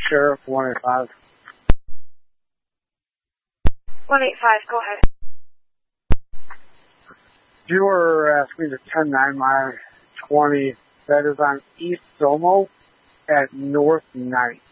Sheriff 185. 185, go ahead. You were asking me to 10-9 my 20. That is on East Somo at North 9th.